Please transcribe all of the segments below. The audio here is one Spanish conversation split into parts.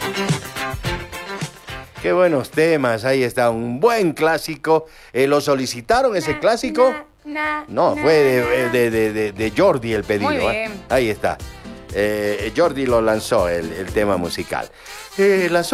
Qué buenos temas, ahí está, un buen clásico. ¿Lo solicitaron ese clásico? No, fue de Jordi el pedido. Muy bien. Ahí está. Jordi lo lanzó, el tema musical. Las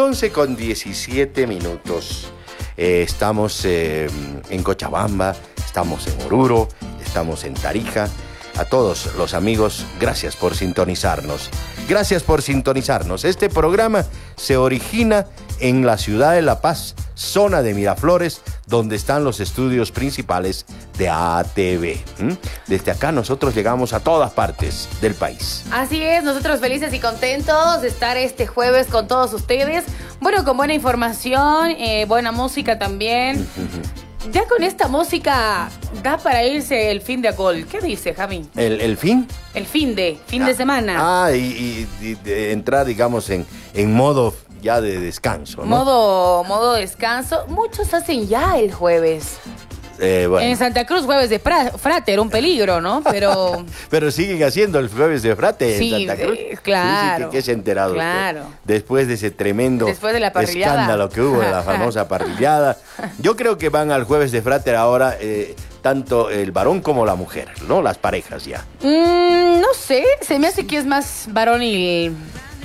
11:17. Estamos en Cochabamba, estamos en Oruro, estamos en Tarija. A todos los amigos, gracias por sintonizarnos. Gracias por sintonizarnos. Este programa se origina en la ciudad de La Paz, zona de Miraflores, donde están los estudios principales de ATV. Desde acá nosotros llegamos a todas partes del país. Así es, nosotros felices y contentos de estar este jueves con todos ustedes. Bueno, con buena información, buena música también. Ya con esta música da para irse el fin de Acol. ¿Qué dice, Javi? ¿El fin? El fin de semana. Y de entrar, digamos, en modo ya de descanso, ¿no? Modo descanso. Muchos hacen ya el jueves. Bueno. En Santa Cruz, jueves de Frater, un peligro, ¿no? Pero pero siguen haciendo el jueves de Frate sí, en Santa Cruz. Claro. Sí, ¿qué se ha enterado claro. usted? Después de ese tremendo Después de la parrillada. Escándalo que hubo, la famosa parrillada. Yo creo que van al jueves de Frater ahora tanto el varón como la mujer, ¿no? Las parejas ya. No sé, se me hace que es más varonil.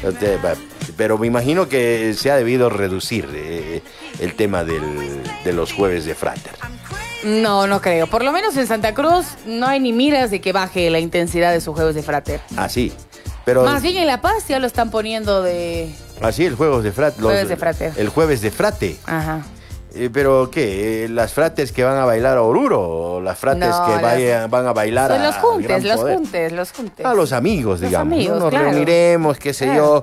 Pero me imagino que se ha debido reducir el tema de los jueves de Frater. No creo. Por lo menos en Santa Cruz no hay ni miras de que baje la intensidad de sus jueves de Frater. Ah, sí. Pero más bien en La Paz ya lo están poniendo de... Así, el jueves de Frater. Jueves de Frater. El jueves de Frate. Ajá. ¿Pero qué? ¿Las frates que van a bailar a Oruro? ¿O las frates que van a bailar son a los juntes. los juntes. A los amigos, digamos. Amigos, ¿no? Nos reuniremos, qué sé yo.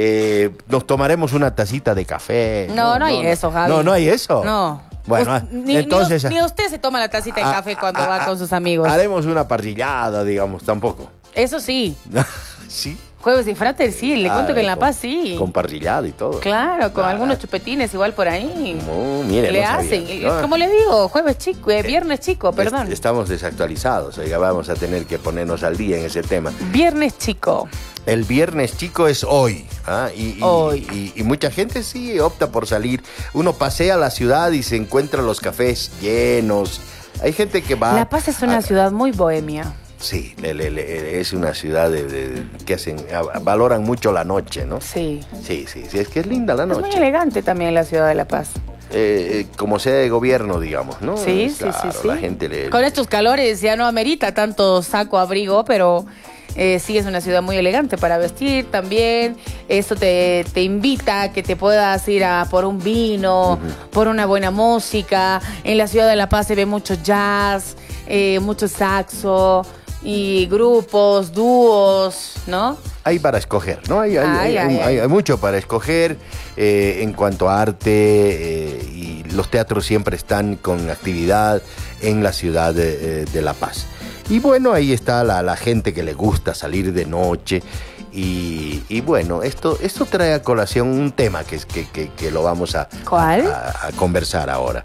Nos tomaremos una tacita de café. No hay eso, Javi. No hay eso. No. Bueno, entonces... Ni usted se toma la tacita de café cuando va con sus amigos. Haremos una parrillada, digamos, tampoco. Eso sí. ¿Sí? Jueves de Frater, sí, le cuento que en La Paz sí. Con parrillada y todo. Claro, con algunos chupetines igual por ahí. Mire, le no hacen, ¿no? Como le digo, jueves chico, viernes chico, perdón. Estamos desactualizados, oiga, vamos a tener que ponernos al día en ese tema. Viernes chico. El viernes chico es hoy, hoy. Y mucha gente sí opta por salir. Uno pasea la ciudad y se encuentra los cafés llenos. Hay gente que va... La Paz es una ciudad muy bohemia. Sí, es una ciudad que valoran mucho la noche, ¿no? Sí. Sí, es que es linda la noche. Es muy elegante también la ciudad de La Paz. Como sede de gobierno, digamos, ¿no? Sí. La gente Con estos calores ya no amerita tanto saco, abrigo, pero sí es una ciudad muy elegante para vestir también. Eso te invita a que te puedas ir a por un vino, por una buena música. En la ciudad de La Paz se ve mucho jazz, mucho saxo y grupos, dúos, ¿no? Hay para escoger, ¿no? Hay mucho para escoger en cuanto a arte y los teatros siempre están con actividad en la ciudad de La Paz. Y bueno, ahí está la gente que le gusta salir de noche y bueno, esto trae a colación un tema que lo vamos a conversar ahora.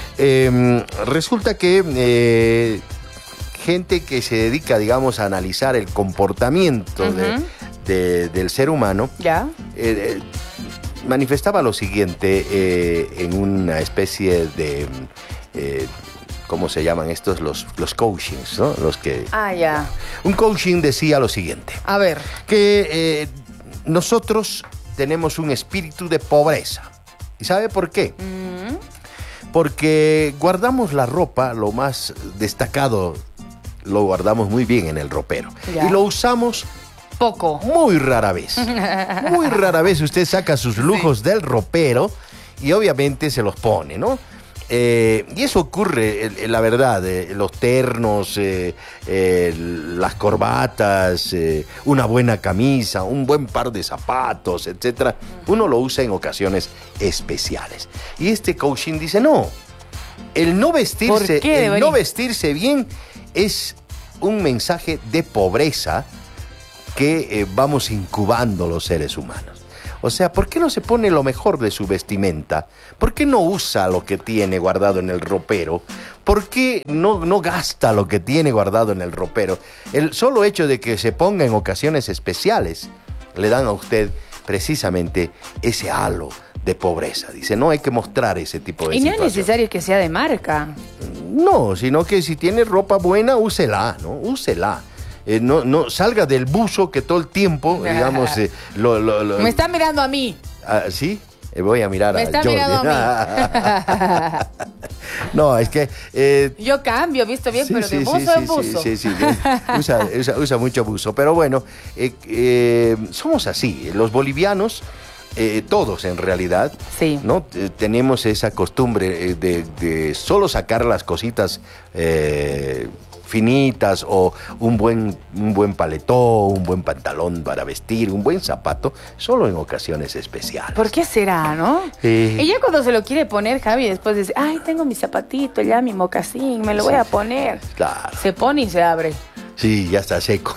Resulta que... gente que se dedica, digamos, a analizar el comportamiento del ser humano, manifestaba lo siguiente en una especie de... ¿cómo se llaman estos? Los coachings, ¿no? Un coaching decía lo siguiente. A ver. Que nosotros tenemos un espíritu de pobreza. ¿Y sabe por qué? Porque guardamos la ropa, lo más destacado... lo guardamos muy bien en el ropero. Y lo usamos poco. Muy rara vez. Muy rara vez usted saca sus lujos del ropero y obviamente se los pone, ¿no? Y eso ocurre, la verdad, los ternos, las corbatas, una buena camisa, un buen par de zapatos, etcétera. Uno lo usa en ocasiones especiales. Y este coaching dice, no, el no vestirse bien es un mensaje de pobreza que vamos incubando los seres humanos. O sea, ¿por qué no se pone lo mejor de su vestimenta? ¿Por qué no usa lo que tiene guardado en el ropero? ¿Por qué no gasta lo que tiene guardado en el ropero? El solo hecho de que se ponga en ocasiones especiales le dan a usted precisamente ese halo de pobreza. Dice, no hay que mostrar ese tipo de Y no situación. es necesario que sea de marca. No, sino que si tiene ropa buena, úsela, ¿no? Úsela. No salga del buzo que todo el tiempo, digamos, Me está mirando a mí. ¿Sí? Voy a mirar Me a está Jordi. mirando a mí. No, es que... Yo cambio, visto bien, sí, pero de sí, buzo sí, en sí, buzo. sí. Usa mucho buzo. Pero bueno, somos así. Los bolivianos, todos en realidad, Sí. ¿no? Tenemos esa costumbre de solo sacar las cositas finitas o un buen paletó, un buen pantalón para vestir, un buen zapato, solo en ocasiones especiales. ¿Por qué será, no? Sí. Y ya cuando se lo quiere poner, Javi, después dice, ay, tengo mi zapatito, ya mi mocasín, me lo voy a poner. Claro. Se pone y se abre. Sí, ya está seco.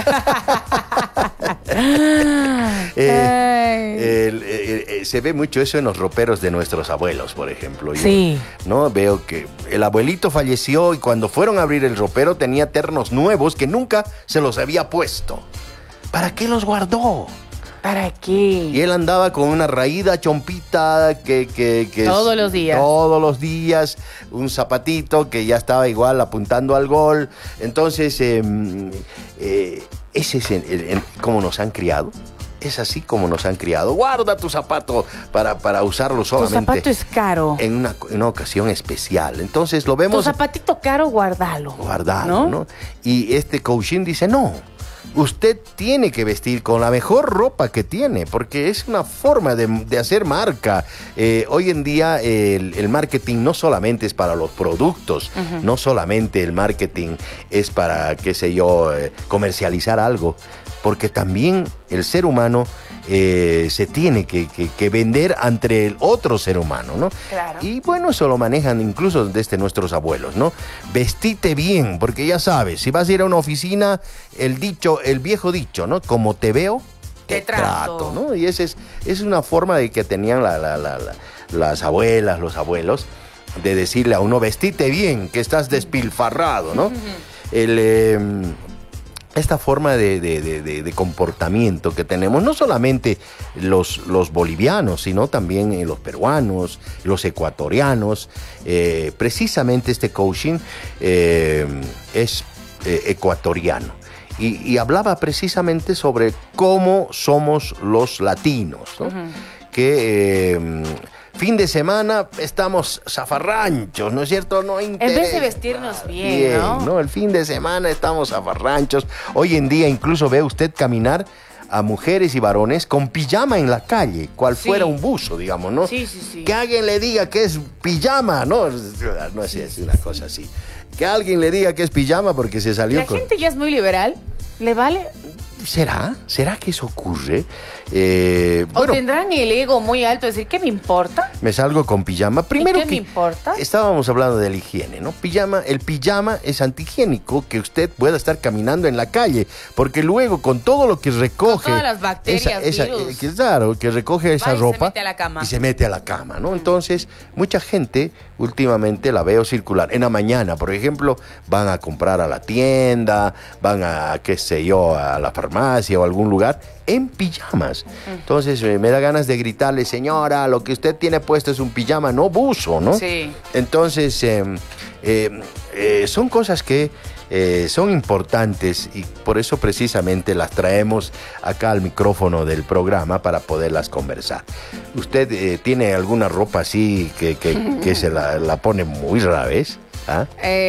Se ve mucho eso en los roperos de nuestros abuelos, por ejemplo. Sí. ¿No? Veo que el abuelito falleció y cuando fueron a abrir el ropero tenía ternos nuevos que nunca se los había puesto. ¿Para qué los guardó? ¿Para qué? Y él andaba con una raída chompita que Todos los días. Todos los días, un zapatito que ya estaba igual apuntando al gol. Entonces, ese es cómo nos han criado. Es así como nos han criado. Guarda tu zapato para usarlo solamente. Tu zapato es caro. En una ocasión especial. Entonces lo vemos. Tu zapatito caro, guardalo. Guardalo, ¿no? Y este Coachín dice, no. Usted tiene que vestir con la mejor ropa que tiene, porque es una forma de hacer marca. Hoy en día el marketing no solamente es para los productos, no solamente el marketing es para, qué sé yo, comercializar algo, porque también el ser humano se tiene que vender ante el otro ser humano, ¿no? Claro. Y bueno, eso lo manejan incluso desde nuestros abuelos, ¿no? Vestite bien, porque ya sabes, si vas a ir a una oficina, el viejo dicho, ¿no? Como te veo, te trato, ¿no? Y esa es una forma de que tenían las abuelas, los abuelos, de decirle a uno, vestite bien, que estás despilfarrado, ¿no? Esta forma de comportamiento que tenemos, no solamente los bolivianos, sino también los peruanos, los ecuatorianos. Precisamente este coaching es ecuatoriano. Y hablaba precisamente sobre cómo somos los latinos, ¿no? Que fin de semana estamos zafarranchos, ¿no es cierto? No interesa. En vez de vestirnos bien, ¿no? El fin de semana estamos zafarranchos. Hoy en día incluso ve usted caminar a mujeres y varones con pijama en la calle, cual fuera un buzo, digamos, ¿no? Sí, sí, sí. Que alguien le diga que es pijama, ¿no? No es una cosa así. Que alguien le diga que es pijama porque se salió La gente ya es muy liberal. ¿Le vale? ¿Será? ¿Será que eso ocurre? ¿O tendrán el ego muy alto? Es decir, ¿qué me importa? Me salgo con pijama. Primero ¿Y qué me importa? Estábamos hablando de la higiene, ¿no? El pijama es antihigiénico que usted pueda estar caminando en la calle, porque luego con todo lo que recoge... Con todas las bacterias, virus. Claro, que recoge esa ropa... Y se mete a la cama. Y se mete a la cama, ¿no? Entonces, mucha gente últimamente la veo circular. En la mañana, por ejemplo, van a comprar a la tienda, van a, qué sé yo, a la farmacia o a algún lugar en pijamas. Entonces me da ganas de gritarle, señora, lo que usted tiene puesto es un pijama, no buzo, ¿no? Sí. Entonces son cosas que son importantes y por eso precisamente las traemos acá al micrófono del programa para poderlas conversar. ¿Usted tiene alguna ropa así que se la pone muy rara vez? ¿Ah?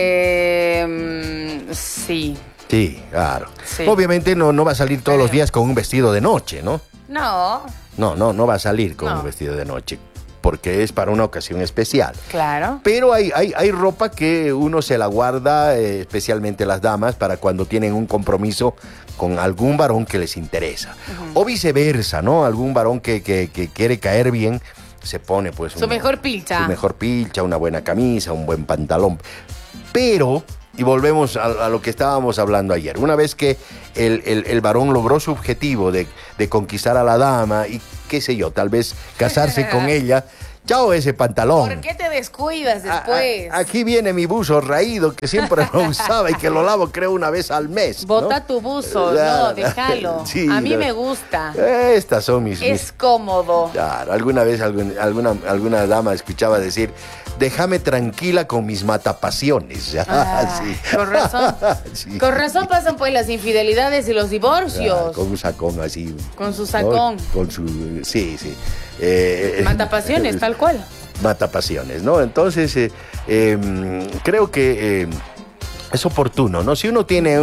Sí. Sí, claro. Sí. Obviamente no va a salir todos los días con un vestido de noche, ¿no? No. No va a salir con No. un vestido de noche, porque es para una ocasión especial. Claro. Pero hay ropa que uno se la guarda, especialmente las damas, para cuando tienen un compromiso con algún varón que les interesa. O viceversa, ¿no? Algún varón que quiere caer bien, se pone pues Su mejor pilcha. Su mejor pilcha, una buena camisa, un buen pantalón. Pero... Y volvemos a lo que estábamos hablando ayer. Una vez que el varón logró su objetivo de conquistar a la dama y qué sé yo, tal vez casarse con ella. Chao ese pantalón. ¿Por qué te descuidas después? Aquí viene mi buzo raído que siempre lo usaba y que lo lavo creo una vez al mes. Bota ¿no? tu buzo, no, déjalo. Sí, a mí me gusta. Estas son Es cómodo. Claro, alguna vez alguna dama escuchaba decir, déjame tranquila con mis matapasiones. Sí. Con razón. Sí. Con razón pasan pues las infidelidades y los divorcios. Con un sacón así. Con su sacón. ¿No? Con su... Sí. Matapasiones, tal cual. Matapasiones, ¿no? Entonces, creo que es oportuno, ¿no? Si uno tiene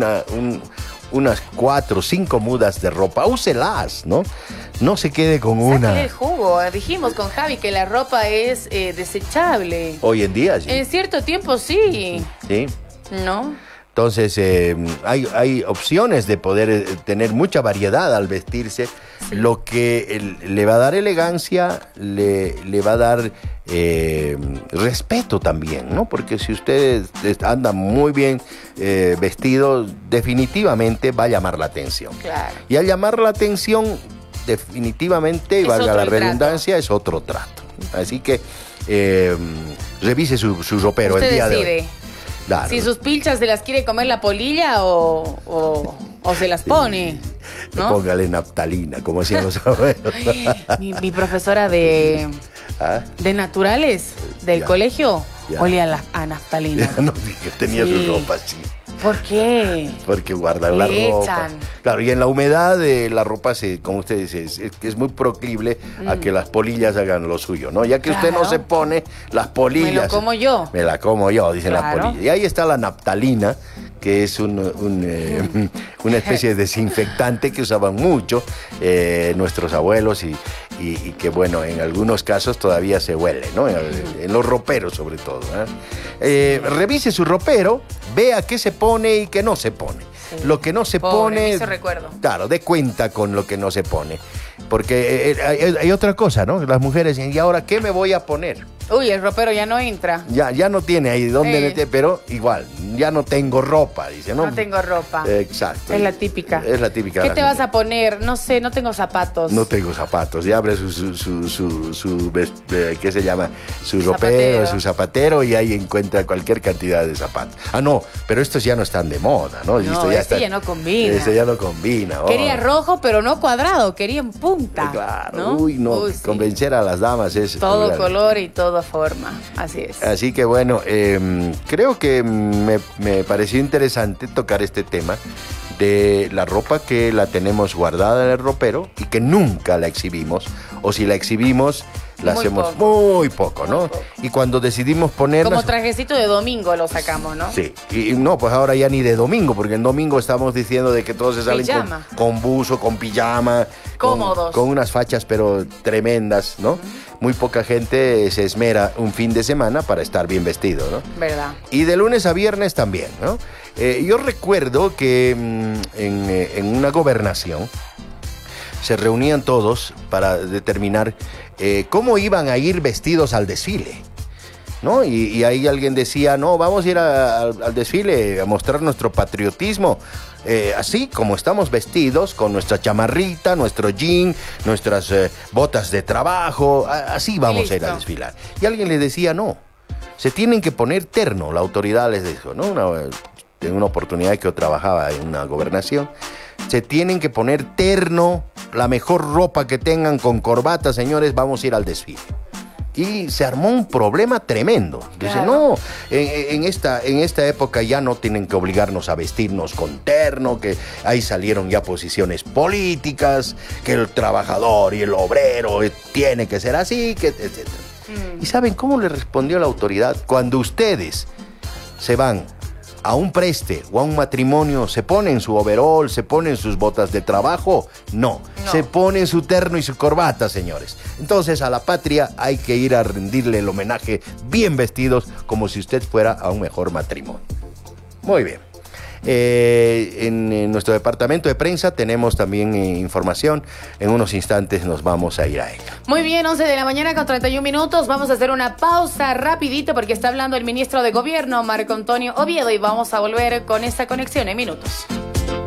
unas 4 o 5 mudas de ropa, úselas, ¿no? No se quede con una. Sácale el jugo. Dijimos con Javi que la ropa es desechable. Hoy en día, sí. En cierto tiempo, sí. Sí. ¿No? Entonces, hay opciones de poder tener mucha variedad al vestirse, sí. Lo que le va a dar elegancia, le va a dar respeto también, ¿no? Porque si usted anda muy bien vestido, definitivamente va a llamar la atención. Claro. Y al llamar la atención, definitivamente, y valga la redundancia, es otro trato. Así que revise su ropero usted el día decide. de hoy. Claro. Si sus pilchas se las quiere comer la polilla o se las pone, ¿no? Póngale naftalina, como hacían los abuelos. Mi profesora de naturales del colegio olía a naftalina. Ya no dije, tenía su ropa así. ¿Por qué? Porque guardan la ropa. Claro, y en la humedad la ropa, como usted dice, es muy proclive a que las polillas hagan lo suyo, ¿no? Ya que usted no se pone las polillas. Me lo como yo. Me la como yo, dicen las polillas. Y ahí está la naftalina, que es una especie de desinfectante que usaban mucho nuestros abuelos y que, bueno, en algunos casos todavía se huele, ¿no? En los roperos, sobre todo. Revise su ropero, vea qué se pone y qué no se pone. Sí. Lo que no se pone... Eso recuerdo. Claro, dé cuenta con lo que no se pone. Porque hay otra cosa, ¿no? Las mujeres dicen, ¿y ahora qué me voy a poner? Uy, el ropero ya no entra. Ya no tiene ahí dónde meter, pero igual, ya no tengo ropa, dice, ¿no? No tengo ropa. Exacto. Es la típica. Es la típica. ¿Qué te vas a poner? No sé, no tengo zapatos. No tengo zapatos. Ya abre ¿qué se llama? Su ropero, su zapatero, y ahí encuentra cualquier cantidad de zapatos. No, pero estos ya no están de moda, ¿no? No, ya no combina. Este ya no combina. Quería rojo, pero no cuadrado, quería en punta. Claro. ¿no? Uy, convencer a las damas es... Todo color y toda forma, así es. Así que bueno, creo que me pareció interesante tocar este tema de la ropa que la tenemos guardada en el ropero y que nunca la exhibimos, o si la exhibimos la hacemos muy poco, ¿no? Y cuando decidimos ponerla... Como trajecito de domingo lo sacamos, ¿no? Sí, y no, pues ahora ya ni de domingo, porque en domingo estamos diciendo de que todos se salen con buzo, con pijama, cómodos, con unas fachas pero tremendas, ¿no? Muy poca gente se esmera un fin de semana para estar bien vestido, ¿no? ¿Verdad? Y de lunes a viernes también, ¿no? Yo recuerdo que en una gobernación se reunían todos para determinar cómo iban a ir vestidos al desfile, ¿no? Y ahí alguien decía, no, vamos a ir al desfile a mostrar nuestro patriotismo, así como estamos vestidos, con nuestra chamarrita, nuestro jean, nuestras botas de trabajo, así vamos a ir a desfilar. Y alguien le decía, no, se tienen que poner terno. La autoridad les dijo, ¿no? En una oportunidad que yo trabajaba en una gobernación, se tienen que poner terno, la mejor ropa que tengan, con corbata, señores, vamos a ir al desfile. Y se armó un problema tremendo. Dice, no, en esta época ya no tienen que obligarnos a vestirnos con terno, que ahí salieron ya posiciones políticas, que el trabajador y el obrero tiene que ser así, que etc. ¿Y saben cómo le respondió la autoridad? Cuando ustedes se van a un preste o a un matrimonio, ¿se ponen su overol, se ponen sus botas de trabajo? No, se ponen su terno y su corbata, señores. Entonces a la patria hay que ir a rendirle el homenaje bien vestidos, como si usted fuera a un mejor matrimonio. Muy bien. En nuestro departamento de prensa tenemos también información. En unos instantes nos vamos a ir a ella. Muy bien, 11 de la mañana con 31 minutos. Vamos a hacer una pausa rapidito porque está hablando el ministro de Gobierno, Marco Antonio Oviedo, y vamos a volver con esta conexión en minutos.